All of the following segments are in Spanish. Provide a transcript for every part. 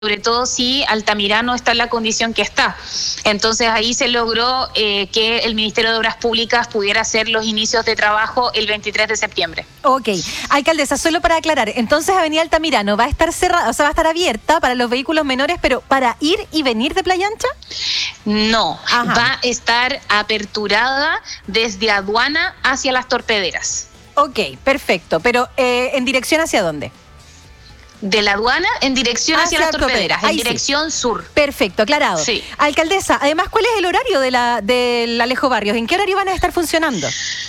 sobre todo si Altamirano está en la condición que está. Entonces ahí se logró que el Ministerio de Obras Públicas pudiera hacer los inicios de trabajo el 23 de septiembre. Ok. Alcaldesa, solo para aclarar, entonces Avenida Altamirano va a estar cerrada, o sea, va a estar abierta para los vehículos menores, pero ¿para ir y venir de Playa Ancha? No, Ajá. va a estar aperturada desde Aduana hacia las Torpederas. Ok, perfecto, pero ¿en dirección hacia dónde? De la Aduana en dirección hacia las Torpederas, en dirección sur. Perfecto, aclarado. Sí. Alcaldesa, además, ¿cuál es el horario del Alejo Barrios? ¿En qué horario van a estar funcionando?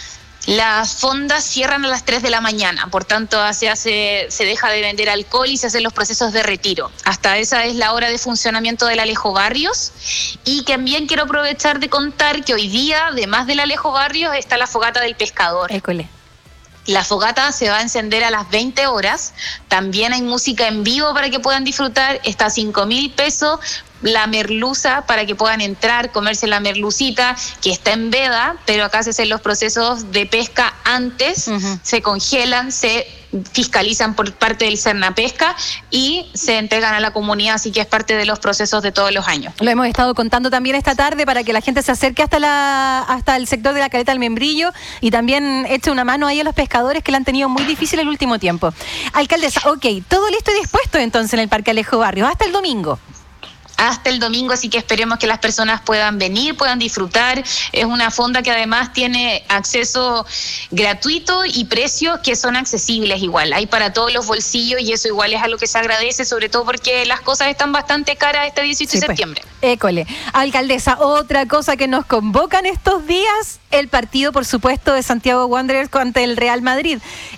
Las fondas cierran a las 3 de la mañana, por tanto se deja de vender alcohol y se hacen los procesos de retiro. Hasta esa es la hora de funcionamiento del Alejo Barrios. Y también quiero aprovechar de contar que hoy día, además del Alejo Barrios, está la fogata del pescador. École. La fogata se va a encender a las 20 horas. También hay música en vivo para que puedan disfrutar. Está a 5.000 pesos. La merluza para que puedan entrar, comerse la merlucita que está en veda, pero acá se hacen los procesos de pesca antes, se congelan, se fiscalizan por parte del Cernapesca y se entregan a la comunidad, así que es parte de los procesos de todos los años. Lo hemos estado contando también esta tarde para que la gente se acerque hasta el sector de la Caleta del Membrillo y también eche una mano ahí a los pescadores que la han tenido muy difícil el último tiempo. Alcaldesa, ok, todo listo y dispuesto entonces en el Parque Alejo Barrios, hasta el domingo. Hasta el domingo, así que esperemos que las personas puedan venir, puedan disfrutar. Es una fonda que además tiene acceso gratuito y precios que son accesibles igual. Hay para todos los bolsillos y eso igual es algo que se agradece, sobre todo porque las cosas están bastante caras este 18 de septiembre. École. Alcaldesa, otra cosa que nos convocan estos días, el partido, por supuesto, de Santiago Wanderers ante el Real Madrid.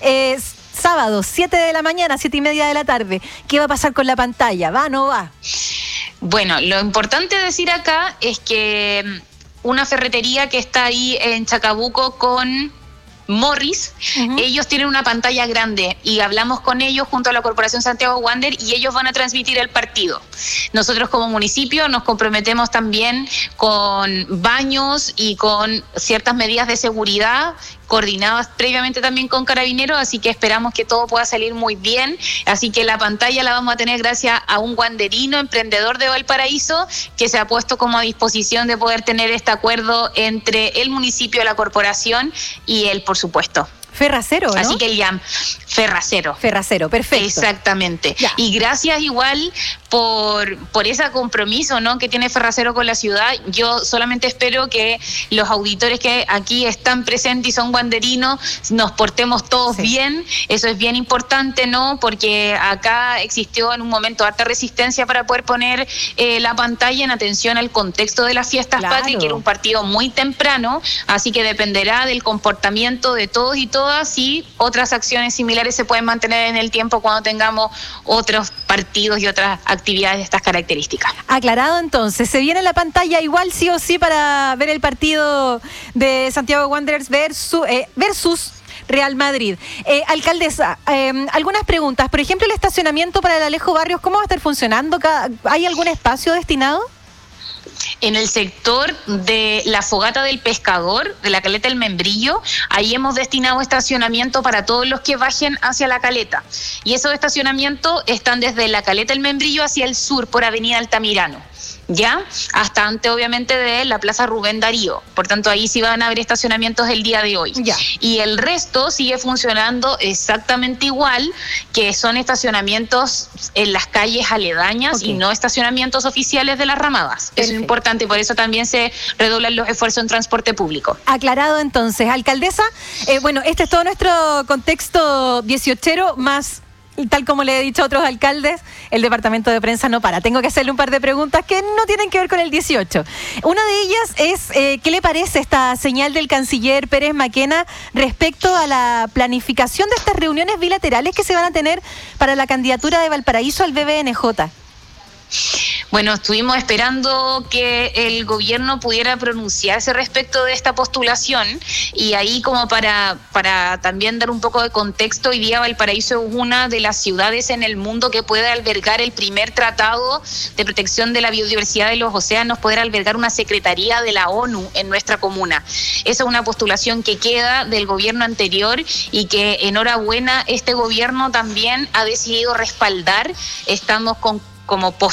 Sábado, 7 de la mañana, 7:30 de la tarde. ¿Qué va a pasar con la pantalla? ¿Va o no va? Bueno, lo importante decir acá es que una ferretería que está ahí en Chacabuco con Morris, ellos tienen una pantalla grande y hablamos con ellos junto a la Corporación Santiago Wander y ellos van a transmitir el partido. Nosotros como municipio nos comprometemos también con baños y con ciertas medidas de seguridad coordinadas previamente también con Carabineros, así que esperamos que todo pueda salir muy bien. Así que la pantalla la vamos a tener gracias a un wanderino emprendedor de Valparaíso que se ha puesto como a disposición de poder tener este acuerdo entre el municipio, la corporación y él, por supuesto. Ferracero, ¿no? Así que el IAM, Ferracero. Ferracero, perfecto. Exactamente. Ya. Y gracias igual por ese compromiso, ¿no?, que tiene Ferracero con la ciudad. Yo solamente espero que los auditores que aquí están presentes y son guanderinos nos portemos todos bien. Eso es bien importante, ¿no?, porque acá existió en un momento harta resistencia para poder poner la pantalla en atención al contexto de las fiestas patrias, que era un partido muy temprano, así que dependerá del comportamiento de todos y todas y otras acciones similares se pueden mantener en el tiempo cuando tengamos otros partidos y otras actividades de estas características. Aclarado entonces, se viene la pantalla igual sí o sí para ver el partido de Santiago Wanderers versus Real Madrid. Alcaldesa, algunas preguntas. Por ejemplo, el estacionamiento para el Alejo Barrios, ¿cómo va a estar funcionando? ¿Hay algún espacio destinado? En el sector de la fogata del pescador, de la Caleta del Membrillo, ahí hemos destinado estacionamiento para todos los que bajen hacia la caleta. Y esos estacionamientos están desde la Caleta del Membrillo hacia el sur, por Avenida Altamirano, ¿ya? Hasta antes, obviamente, de la Plaza Rubén Darío. Por tanto, ahí sí van a haber estacionamientos el día de hoy. Ya. Y el resto sigue funcionando exactamente igual, que son estacionamientos en las calles aledañas y no estacionamientos oficiales de las ramadas. Eso es importante y por eso también se redoblan los esfuerzos en transporte público. Aclarado entonces. Alcaldesa, bueno, este es todo nuestro contexto 18ero, más... Tal como le he dicho a otros alcaldes, el departamento de prensa no para. Tengo que hacerle un par de preguntas que no tienen que ver con el 18. Una de ellas es, ¿qué le parece esta señal del canciller Pérez Maquena respecto a la planificación de estas reuniones bilaterales que se van a tener para la candidatura de Valparaíso al BBNJ? Bueno, estuvimos esperando que el gobierno pudiera pronunciarse respecto de esta postulación y ahí como para también dar un poco de contexto, hoy día Valparaíso es una de las ciudades en el mundo que puede albergar el primer tratado de protección de la biodiversidad de los océanos, poder albergar una secretaría de la ONU en nuestra comuna. Esa es una postulación que queda del gobierno anterior y que enhorabuena este gobierno también ha decidido respaldar. Estamos con como